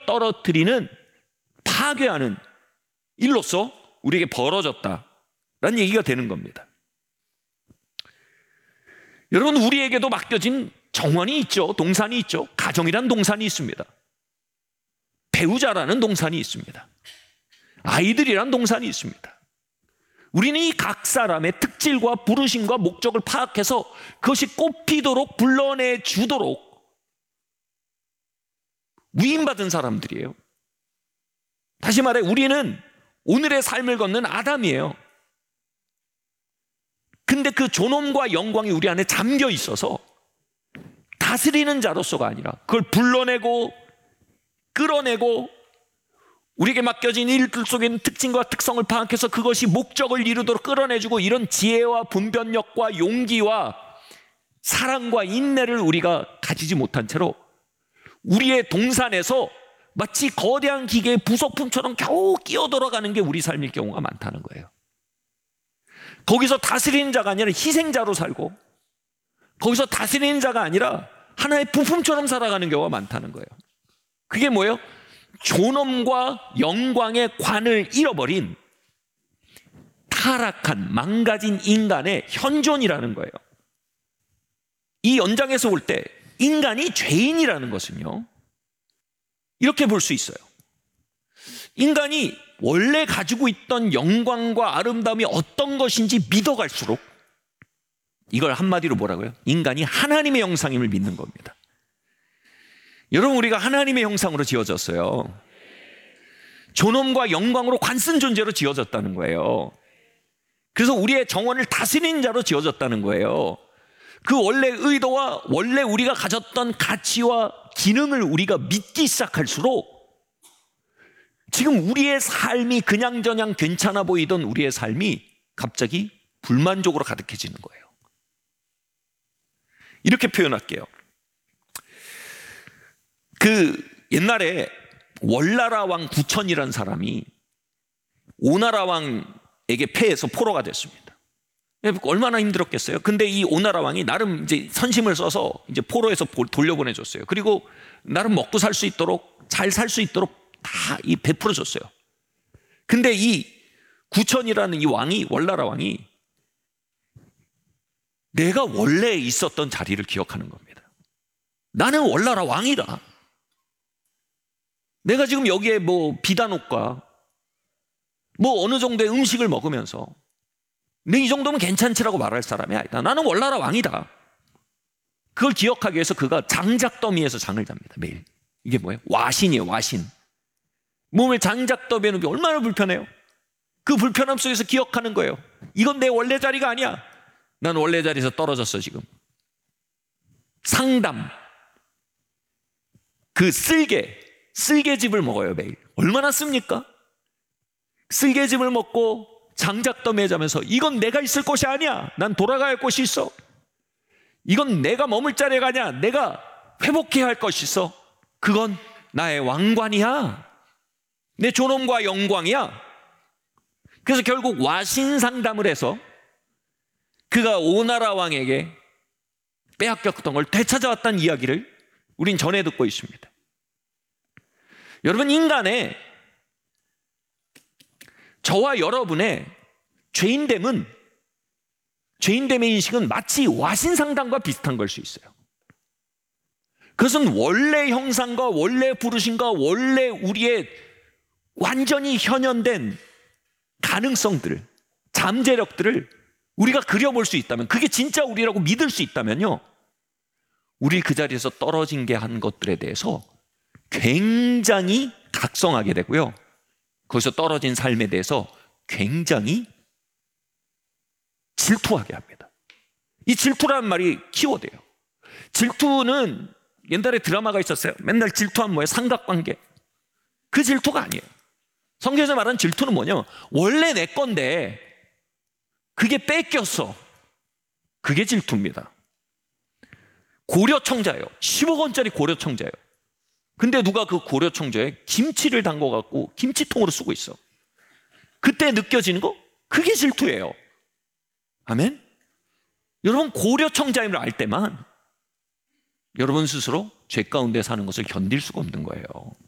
떨어뜨리는, 파괴하는 일로서 우리에게 벌어졌다라는 얘기가 되는 겁니다. 여러분, 우리에게도 맡겨진 정원이 있죠. 동산이 있죠. 가정이란 동산이 있습니다. 배우자라는 동산이 있습니다. 아이들이란 동산이 있습니다. 우리는 이 각 사람의 특질과 부르심과 목적을 파악해서 그것이 꽃피도록 불러내 주도록 위임받은 사람들이에요. 다시 말해 우리는 오늘의 삶을 걷는 아담이에요. 근데 그 존엄과 영광이 우리 안에 잠겨 있어서 다스리는 자로서가 아니라 그걸 불러내고 끌어내고 우리에게 맡겨진 일들 속에 있는 특징과 특성을 파악해서 그것이 목적을 이루도록 끌어내주고, 이런 지혜와 분별력과 용기와 사랑과 인내를 우리가 가지지 못한 채로 우리의 동산에서 마치 거대한 기계의 부속품처럼 겨우 끼어들어가는 게 우리 삶일 경우가 많다는 거예요. 거기서 다스리는 자가 아니라 희생자로 살고, 거기서 다스리는 자가 아니라 하나의 부품처럼 살아가는 경우가 많다는 거예요. 그게 뭐예요? 존엄과 영광의 관을 잃어버린 타락한, 망가진 인간의 현존이라는 거예요. 이 연장에서 볼 때 인간이 죄인이라는 것은요, 이렇게 볼 수 있어요. 인간이 원래 가지고 있던 영광과 아름다움이 어떤 것인지 믿어갈수록, 이걸 한마디로 뭐라고요? 인간이 하나님의 형상임을 믿는 겁니다. 여러분, 우리가 하나님의 형상으로 지어졌어요. 존엄과 영광으로 관쓴 존재로 지어졌다는 거예요. 그래서 우리의 정원을 다스리는 자로 지어졌다는 거예요. 그 원래 의도와 원래 우리가 가졌던 가치와 기능을 우리가 믿기 시작할수록 지금 우리의 삶이 그냥저냥 괜찮아 보이던 우리의 삶이 갑자기 불만족으로 가득해지는 거예요. 이렇게 표현할게요. 옛날에 월나라 왕 구천이라는 사람이 오나라 왕에게 패해서 포로가 됐습니다. 얼마나 힘들었겠어요. 근데 이 오나라 왕이 나름 이제 선심을 써서 이제 포로에서 돌려보내줬어요. 그리고 나름 먹고 살 수 있도록, 잘 살 수 있도록 다 베풀어 줬어요. 근데 이 구천이라는 이 왕이, 월나라 왕이 내가 원래 있었던 자리를 기억하는 겁니다. 나는 월나라 왕이다. 내가 지금 여기에 비단옷과 어느 정도의 음식을 먹으면서 내 이 정도면 괜찮지라고 말할 사람이 아니다. 나는 월나라 왕이다. 그걸 기억하기 위해서 그가 장작더미에서 장을 잡니다. 매일. 이게 뭐예요? 와신이에요. 와신. 몸을 장작더미에 놓으면 얼마나 불편해요. 그 불편함 속에서 기억하는 거예요. 이건 내 원래 자리가 아니야. 난 원래 자리에서 떨어졌어 지금. 상담, 그 쓸개즙을 먹어요. 매일. 얼마나 씁니까? 쓸개즙을 먹고 장작더미에 자면서 이건 내가 있을 곳이 아니야. 난 돌아가야 할 곳이 있어. 이건 내가 머물 자리가 아니야. 내가 회복해야 할 것이 있어. 그건 나의 왕관이야. 내 존엄과 영광이야. 그래서 결국 와신 상담을 해서 그가 오나라 왕에게 빼앗겼던 걸 되찾아왔다는 이야기를 우린 전해 듣고 있습니다. 여러분, 인간의, 저와 여러분의 죄인됨의 인식은 마치 와신 상담과 비슷한 걸 수 있어요. 그것은 원래 형상과 원래 부르심과 원래 우리의 완전히 현현된 가능성들을, 잠재력들을 우리가 그려볼 수 있다면, 그게 진짜 우리라고 믿을 수 있다면요, 우리 그 자리에서 떨어진 게 한 것들에 대해서 굉장히 각성하게 되고요, 거기서 떨어진 삶에 대해서 굉장히 질투하게 합니다. 이 질투라는 말이 키워드예요. 질투는 옛날에 드라마가 있었어요. 맨날 질투하면 뭐예요? 삼각관계. 그 질투가 아니에요. 성경에서 말하는 질투는 뭐냐면 원래 내 건데 그게 뺏겼어. 그게 질투입니다. 고려청자예요. 10억 원짜리 고려청자예요. 근데 누가 그 고려청자에 김치를 담궈갖고 김치통으로 쓰고 있어. 그때 느껴지는 거? 그게 질투예요. 아멘? 여러분, 고려청자임을 알 때만 여러분 스스로 죄 가운데 사는 것을 견딜 수가 없는 거예요.